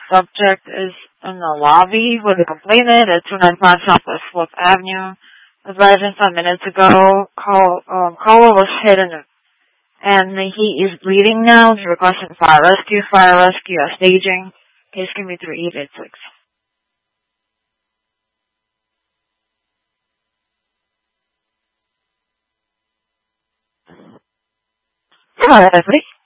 subject is in the lobby with a complainant at 295 Southwest 4th Avenue. Advised 5 minutes ago, caller was hit and he is bleeding now. He's requesting fire rescue. Fire rescue staging. Case can be 3886. Hello, everybody.